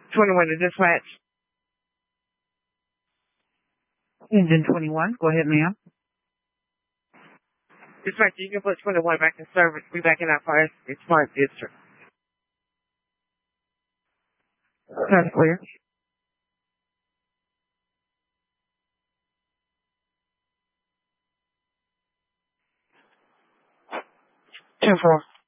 21 to dispatch. Engine 21, go ahead, ma'am. Dispatch, you can put 21 back in service. We backing out for Smart District. That's clear. 10-4.